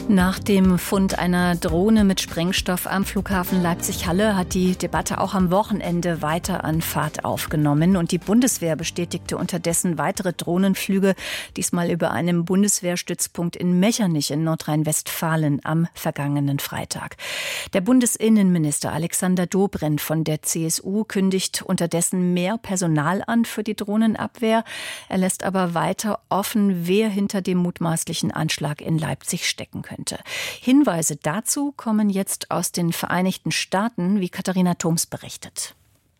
Nach dem Fund einer Drohne mit Sprengstoff am Flughafen Leipzig-Halle hat die Debatte auch am Wochenende weiter an Fahrt aufgenommen. Und die Bundeswehr bestätigte unterdessen weitere Drohnenflüge, diesmal über einem Bundeswehrstützpunkt in Mechernich in Nordrhein-Westfalen am vergangenen Freitag. Der Bundesinnenminister Alexander Dobrindt von der CSU kündigt unterdessen mehr Personal an für die Drohnenabwehr. Er lässt aber weiter offen, wer hinter dem mutmaßlichen Anschlag in Leipzig stecken könnte. Hinweise dazu kommen jetzt aus den Vereinigten Staaten, wie Katharina Thoms berichtet.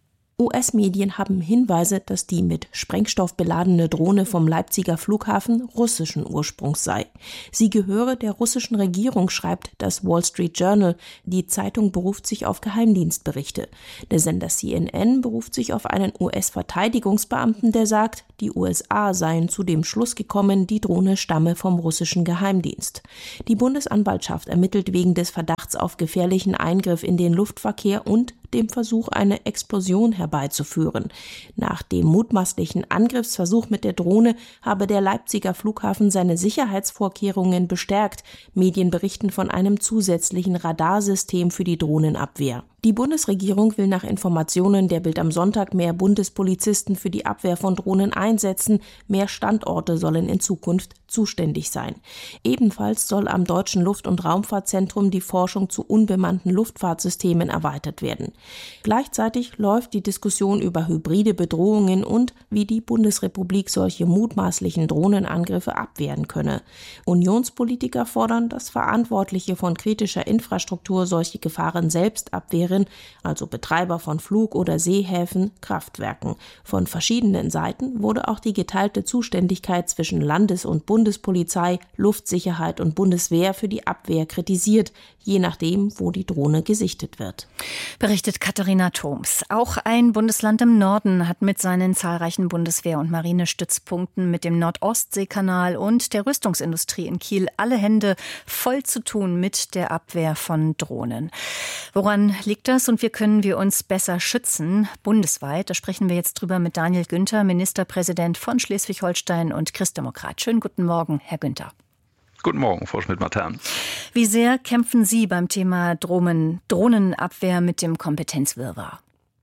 US-Medien haben Hinweise, dass die mit Sprengstoff beladene Drohne vom Leipziger Flughafen russischen Ursprungs sei. Sie gehöre der russischen Regierung, schreibt das Wall Street Journal. Die Zeitung beruft sich auf Geheimdienstberichte. Der Sender CNN beruft sich auf einen US-Verteidigungsbeamten, der sagt, die USA seien zu dem Schluss gekommen, die Drohne stamme vom russischen Geheimdienst. Die Bundesanwaltschaft ermittelt wegen des Verdachts auf gefährlichen Eingriff in den Luftverkehr und dem Versuch, eine Explosion herbeizuführen. Nach dem mutmaßlichen Angriffsversuch mit der Drohne habe der Leipziger Flughafen seine Sicherheitsvorkehrungen bestärkt. Medien berichten von einem zusätzlichen Radarsystem für die Drohnenabwehr. Die Bundesregierung will nach Informationen der Bild am Sonntag mehr Bundespolizisten für die Abwehr von Drohnen einsetzen. Mehr Standorte sollen in Zukunft zuständig sein. Ebenfalls soll am Deutschen Luft- und Raumfahrtzentrum die Forschung zu unbemannten Luftfahrtsystemen erweitert werden. Gleichzeitig läuft die Diskussion über hybride Bedrohungen und wie die Bundesrepublik solche mutmaßlichen Drohnenangriffe abwehren könne. Unionspolitiker fordern, dass Verantwortliche von kritischer Infrastruktur solche Gefahren selbst abwehren, also Betreiber von Flug- oder Seehäfen, Kraftwerken. Von verschiedenen Seiten wurde auch die geteilte Zuständigkeit zwischen Landes- und Bundespolizei, Luftsicherheit und Bundeswehr für die Abwehr kritisiert, je nachdem, wo die Drohne gesichtet wird. Berichtet Katharina Thoms. Auch ein Bundesland im Norden hat mit seinen zahlreichen Bundeswehr- und Marinestützpunkten, mit dem Nordostseekanal und der Rüstungsindustrie in Kiel alle Hände voll zu tun mit der Abwehr von Drohnen. Woran liegt das und wie können wir uns besser schützen bundesweit? Da sprechen wir jetzt drüber mit Daniel Günther, Ministerpräsident von Schleswig-Holstein und Christdemokrat. Schönen guten Morgen, Herr Günther. Guten Morgen, Frau Schmidt-Matern. Wie sehr kämpfen Sie beim Thema Drohnenabwehr mit dem Kompetenzwirrwarr?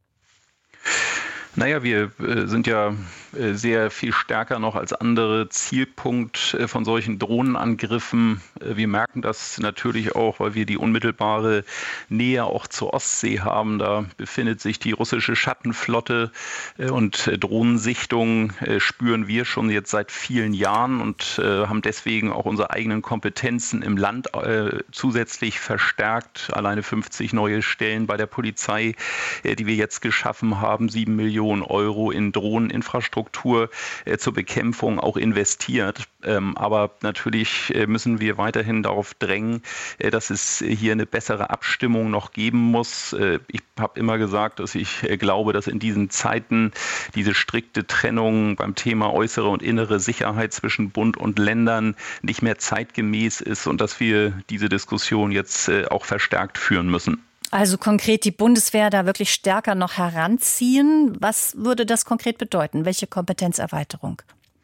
Naja, wir sind ja sehr viel stärker noch als andere Zielpunkt von solchen Drohnenangriffen. Wir merken das natürlich auch, weil wir die unmittelbare Nähe auch zur Ostsee haben. Da befindet sich die russische Schattenflotte und Drohnensichtungen spüren wir schon jetzt seit vielen Jahren und haben deswegen auch unsere eigenen Kompetenzen im Land zusätzlich verstärkt. Alleine 50 neue Stellen bei der Polizei, die wir jetzt geschaffen haben, 7 Millionen Euro in Drohneninfrastruktur zur Bekämpfung auch investiert. Aber natürlich müssen wir weiterhin darauf drängen, dass es hier eine bessere Abstimmung noch geben muss. Ich habe immer gesagt, dass ich glaube, dass in diesen Zeiten diese strikte Trennung beim Thema äußere und innere Sicherheit zwischen Bund und Ländern nicht mehr zeitgemäß ist und dass wir diese Diskussion jetzt auch verstärkt führen müssen. Also konkret die Bundeswehr da wirklich stärker noch heranziehen. Was würde das konkret bedeuten? Welche Kompetenzerweiterung?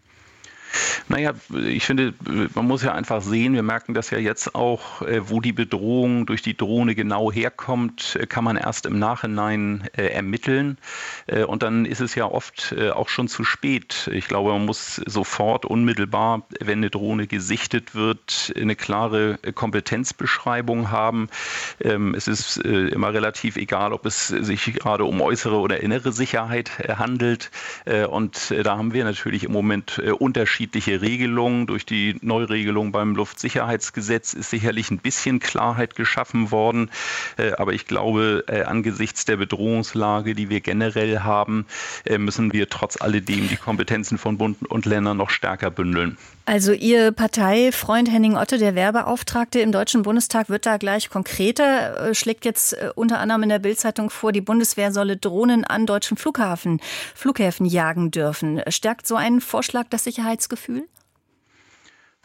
Naja, ich finde, man muss ja einfach sehen, wir merken das ja jetzt auch, wo die Bedrohung durch die Drohne genau herkommt, kann man erst im Nachhinein ermitteln. Und dann ist es ja oft auch schon zu spät. Ich glaube, man muss sofort, unmittelbar, wenn eine Drohne gesichtet wird, eine klare Kompetenzbeschreibung haben. Es ist immer relativ egal, ob es sich gerade um äußere oder innere Sicherheit handelt. Und da haben wir natürlich im Moment unterschiedliche Regelungen. Durch die Neuregelung beim Luftsicherheitsgesetz ist sicherlich ein bisschen Klarheit geschaffen worden. Aber ich glaube, angesichts der Bedrohungslage, die wir generell haben, müssen wir trotz alledem die Kompetenzen von Bund und Ländern noch stärker bündeln. Also Ihr Parteifreund Henning Otte, der Wehrbeauftragte im Deutschen Bundestag, wird da gleich konkreter, schlägt jetzt unter anderem in der Bild-Zeitung vor, die Bundeswehr solle Drohnen an deutschen Flughäfen jagen dürfen. Stärkt so ein Vorschlag das Sicherheitsgefühl?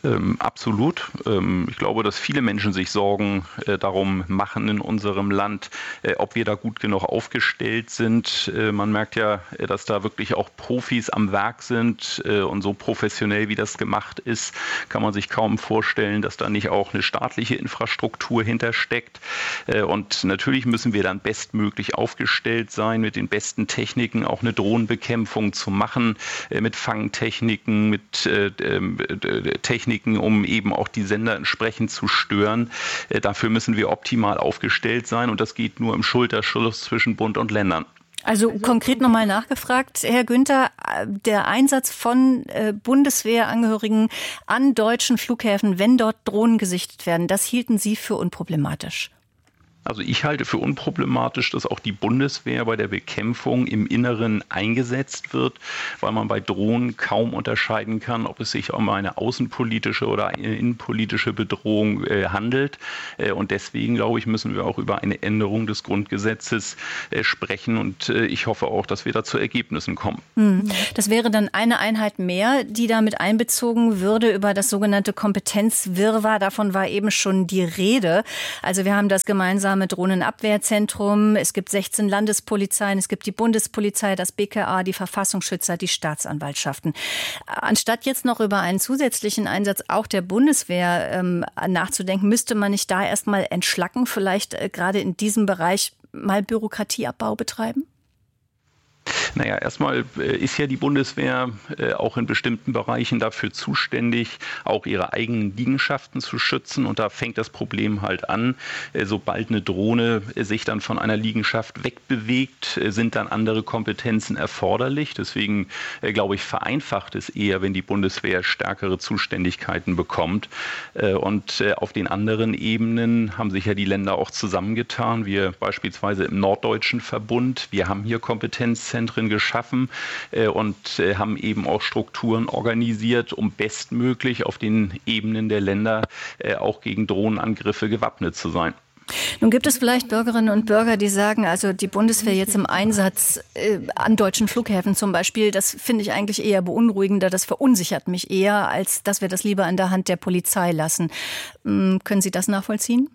Absolut. Ich glaube, dass viele Menschen sich Sorgen darum machen in unserem Land, ob wir da gut genug aufgestellt sind. Man merkt ja, dass da wirklich auch Profis am Werk sind und so professionell, wie das gemacht ist, kann man sich kaum vorstellen, dass da nicht auch eine staatliche Infrastruktur hintersteckt. Und natürlich müssen wir dann bestmöglich aufgestellt sein, mit den besten Techniken auch eine Drohnenbekämpfung zu machen, mit Fangtechniken, mit Techniken, um eben auch die Sender entsprechend zu stören. Dafür müssen wir optimal aufgestellt sein und das geht nur im Schulterschluss zwischen Bund und Ländern. Also konkret nochmal nachgefragt, Herr Günther, der Einsatz von Bundeswehrangehörigen an deutschen Flughäfen, wenn dort Drohnen gesichtet werden, das hielten Sie für unproblematisch? Also ich halte für unproblematisch, dass auch die Bundeswehr bei der Bekämpfung im Inneren eingesetzt wird, weil man bei Drohnen kaum unterscheiden kann, ob es sich um eine außenpolitische oder eine innenpolitische Bedrohung handelt. Und deswegen, glaube ich, müssen wir auch über eine Änderung des Grundgesetzes sprechen. Und ich hoffe auch, dass wir da zu Ergebnissen kommen. Das wäre dann eine Einheit mehr, die damit einbezogen würde über das sogenannte Kompetenzwirrwarr. Davon war eben schon die Rede. Also wir haben das gemeinsame Drohnenabwehrzentrum, es gibt 16 Landespolizeien, es gibt die Bundespolizei, das BKA, die Verfassungsschützer, die Staatsanwaltschaften. Anstatt jetzt noch über einen zusätzlichen Einsatz auch der Bundeswehr nachzudenken, müsste man nicht da erstmal entschlacken, vielleicht gerade in diesem Bereich mal Bürokratieabbau betreiben? Naja, erstmal ist ja die Bundeswehr auch in bestimmten Bereichen dafür zuständig, auch ihre eigenen Liegenschaften zu schützen. Und da fängt das Problem halt an. Sobald eine Drohne sich dann von einer Liegenschaft wegbewegt, sind dann andere Kompetenzen erforderlich. Deswegen, glaube ich, vereinfacht es eher, wenn die Bundeswehr stärkere Zuständigkeiten bekommt. Und auf den anderen Ebenen haben sich ja die Länder auch zusammengetan. Wir beispielsweise im Norddeutschen Verbund, wir haben hier Kompetenzzentren geschaffen und haben eben auch Strukturen organisiert, um bestmöglich auf den Ebenen der Länder auch gegen Drohnenangriffe gewappnet zu sein. Nun gibt es vielleicht Bürgerinnen und Bürger, die sagen, also die Bundeswehr jetzt im Einsatz an deutschen Flughäfen zum Beispiel, das finde ich eigentlich eher beunruhigender, das verunsichert mich eher, als dass wir das lieber in der Hand der Polizei lassen. Können Sie das nachvollziehen?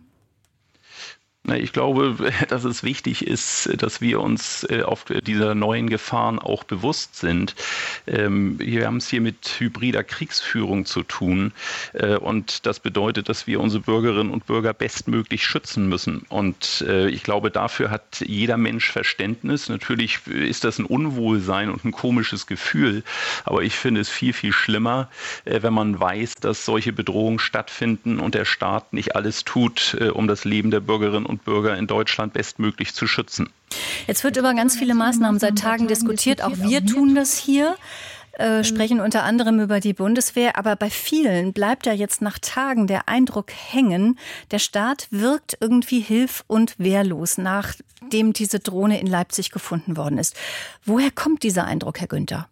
Ich glaube, dass es wichtig ist, dass wir uns auf dieser neuen Gefahren auch bewusst sind. Wir haben es hier mit hybrider Kriegsführung zu tun und das bedeutet, dass wir unsere Bürgerinnen und Bürger bestmöglich schützen müssen. Und ich glaube, dafür hat jeder Mensch Verständnis. Natürlich ist das ein Unwohlsein und ein komisches Gefühl, aber ich finde es viel, viel schlimmer, wenn man weiß, dass solche Bedrohungen stattfinden und der Staat nicht alles tut, um das Leben der Bürgerinnen und Bürger in Deutschland bestmöglich zu schützen. Jetzt wird über ganz viele Maßnahmen seit Tagen diskutiert. Auch wir tun das hier, sprechen unter anderem über die Bundeswehr. Aber bei vielen bleibt ja jetzt nach Tagen der Eindruck hängen, der Staat wirkt irgendwie hilf- und wehrlos, nachdem diese Drohne in Leipzig gefunden worden ist. Woher kommt dieser Eindruck, Herr Günther?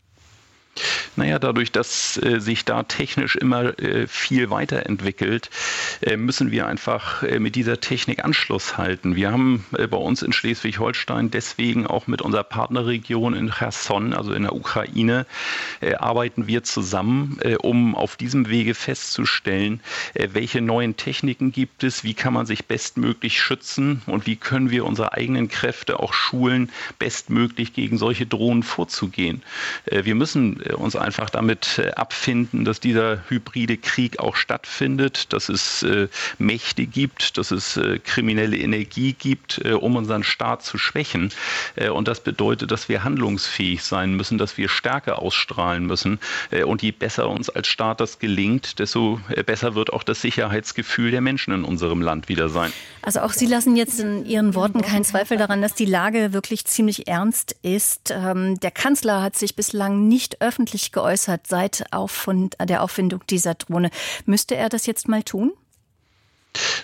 Naja, dadurch, dass sich da technisch immer viel weiterentwickelt, müssen wir einfach mit dieser Technik Anschluss halten. Wir haben bei uns in Schleswig-Holstein deswegen auch mit unserer Partnerregion in Cherson, also in der Ukraine, arbeiten wir zusammen, um auf diesem Wege festzustellen, welche neuen Techniken gibt es, wie kann man sich bestmöglich schützen und wie können wir unsere eigenen Kräfte auch schulen, bestmöglich gegen solche Drohnen vorzugehen. Wir müssen uns einfach damit abfinden, dass dieser hybride Krieg auch stattfindet, dass es Mächte gibt, dass es kriminelle Energie gibt, um unseren Staat zu schwächen. Und das bedeutet, dass wir handlungsfähig sein müssen, dass wir Stärke ausstrahlen müssen. Und je besser uns als Staat das gelingt, desto besser wird auch das Sicherheitsgefühl der Menschen in unserem Land wieder sein. Also auch Sie lassen jetzt in Ihren Worten keinen Zweifel daran, dass die Lage wirklich ziemlich ernst ist. Der Kanzler hat sich bislang nicht öffentlich geäußert seit der Auffindung dieser Drohne. Müsste er das jetzt mal tun?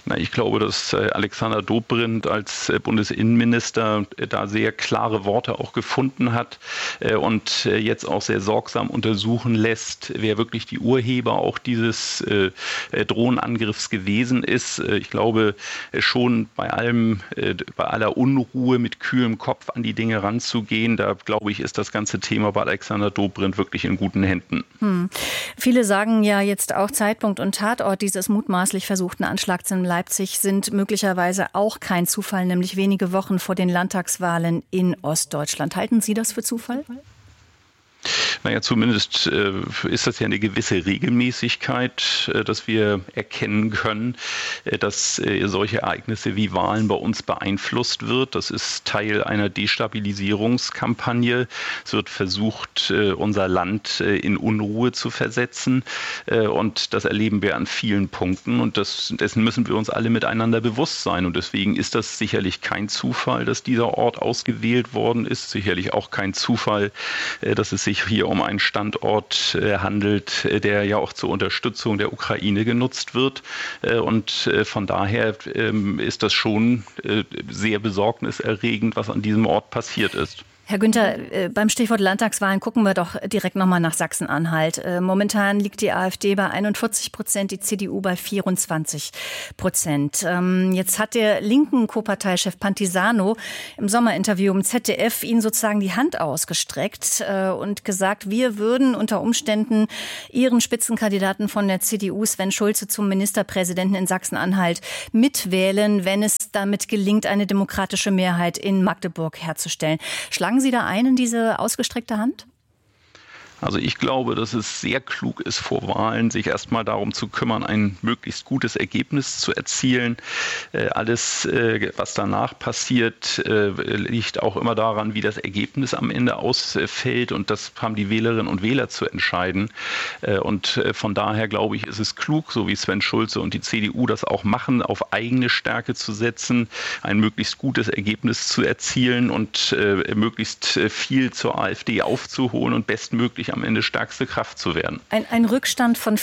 Ich glaube, dass Alexander Dobrindt als Bundesinnenminister da sehr klare Worte auch gefunden hat und jetzt auch sehr sorgsam untersuchen lässt, wer wirklich die Urheber auch dieses Drohnenangriffs gewesen ist. Ich glaube schon bei aller Unruhe mit kühlem Kopf an die Dinge ranzugehen, da glaube ich, ist das ganze Thema bei Alexander Dobrindt wirklich in guten Händen. Viele sagen ja jetzt auch, Zeitpunkt und Tatort dieses mutmaßlich versuchten Anschlags in Leipzig sind möglicherweise auch kein Zufall, nämlich wenige Wochen vor den Landtagswahlen in Ostdeutschland. Halten Sie das für Zufall? Zumindest ist das ja eine gewisse Regelmäßigkeit, dass wir erkennen können, dass solche Ereignisse wie Wahlen bei uns beeinflusst wird. Das ist Teil einer Destabilisierungskampagne. Es wird versucht, unser Land in Unruhe zu versetzen. Und das erleben wir an vielen Punkten. Und dessen müssen wir uns alle miteinander bewusst sein. Und deswegen ist das sicherlich kein Zufall, dass dieser Ort ausgewählt worden ist. Sicherlich auch kein Zufall, dass es sich hier um einen Standort handelt, der ja auch zur Unterstützung der Ukraine genutzt wird. Und von daher ist das schon sehr besorgniserregend, was an diesem Ort passiert ist. Herr Günther, beim Stichwort Landtagswahlen gucken wir doch direkt nochmal nach Sachsen-Anhalt. Momentan liegt die AfD bei 41%, die CDU bei 24%. Jetzt hat der linken Co-Parteichef Pantisano im Sommerinterview im ZDF Ihnen sozusagen die Hand ausgestreckt und gesagt, wir würden unter Umständen Ihren Spitzenkandidaten von der CDU, Sven Schulze, zum Ministerpräsidenten in Sachsen-Anhalt mitwählen, wenn es damit gelingt, eine demokratische Mehrheit in Magdeburg herzustellen. Schlagen Sie da ein in diese ausgestreckte Hand? Also ich glaube, dass es sehr klug ist, vor Wahlen sich erstmal darum zu kümmern, ein möglichst gutes Ergebnis zu erzielen. Alles, was danach passiert, liegt auch immer daran, wie das Ergebnis am Ende ausfällt. Und das haben die Wählerinnen und Wähler zu entscheiden. Und von daher glaube ich, ist es klug, so wie Sven Schulze und die CDU das auch machen, auf eigene Stärke zu setzen, ein möglichst gutes Ergebnis zu erzielen und möglichst viel zur AfD aufzuholen und bestmöglich am Ende stärkste Kraft zu werden. Ein Rückstand von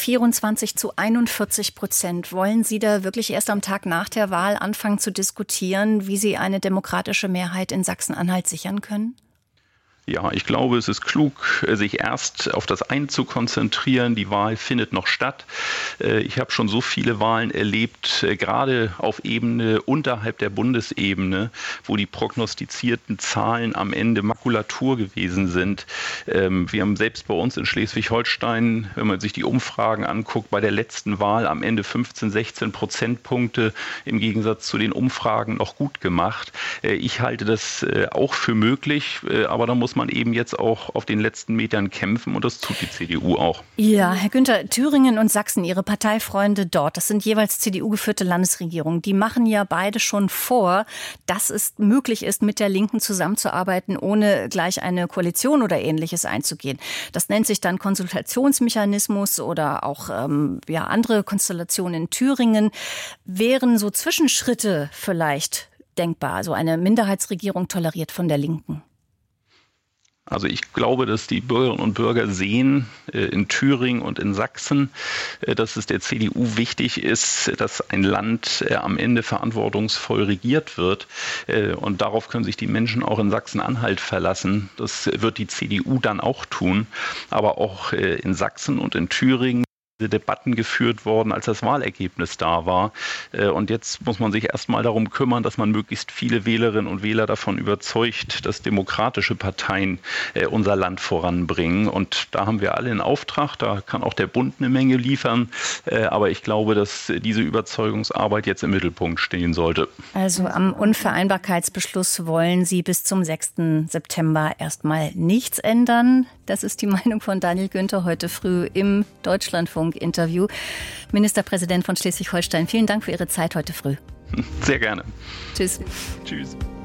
24% zu 41%. Wollen Sie da wirklich erst am Tag nach der Wahl anfangen zu diskutieren, wie Sie eine demokratische Mehrheit in Sachsen-Anhalt sichern können? Ja, ich glaube, es ist klug, sich erst auf das eine zu konzentrieren. Die Wahl findet noch statt. Ich habe schon so viele Wahlen erlebt, gerade auf Ebene unterhalb der Bundesebene, wo die prognostizierten Zahlen am Ende Makulatur gewesen sind. Wir haben selbst bei uns in Schleswig-Holstein, wenn man sich die Umfragen anguckt, bei der letzten Wahl am Ende 15, 16 Prozentpunkte im Gegensatz zu den Umfragen noch gut gemacht. Ich halte das auch für möglich, aber da muss man eben jetzt auch auf den letzten Metern kämpfen und das tut die CDU auch. Ja, Herr Günther, Thüringen und Sachsen, Ihre Parteifreunde dort, das sind jeweils CDU-geführte Landesregierungen, die machen ja beide schon vor, dass es möglich ist, mit der Linken zusammenzuarbeiten, ohne gleich eine Koalition oder Ähnliches einzugehen. Das nennt sich dann Konsultationsmechanismus oder auch andere Konstellationen in Thüringen. Wären so Zwischenschritte vielleicht denkbar, also eine Minderheitsregierung toleriert von der Linken? Also ich glaube, dass die Bürgerinnen und Bürger sehen in Thüringen und in Sachsen, dass es der CDU wichtig ist, dass ein Land am Ende verantwortungsvoll regiert wird. Und darauf können sich die Menschen auch in Sachsen-Anhalt verlassen. Das wird die CDU dann auch tun. Aber auch in Sachsen und in Thüringen Debatten geführt worden, als das Wahlergebnis da war. Und jetzt muss man sich erstmal darum kümmern, dass man möglichst viele Wählerinnen und Wähler davon überzeugt, dass demokratische Parteien unser Land voranbringen. Und da haben wir alle einen Auftrag, da kann auch der Bund eine Menge liefern. Aber ich glaube, dass diese Überzeugungsarbeit jetzt im Mittelpunkt stehen sollte. Also am Unvereinbarkeitsbeschluss wollen Sie bis zum 6. September erstmal nichts ändern. Das ist die Meinung von Daniel Günther heute früh im Deutschlandfunk-Interview. Ministerpräsident von Schleswig-Holstein, vielen Dank für Ihre Zeit heute früh. Sehr gerne. Tschüss. Tschüss.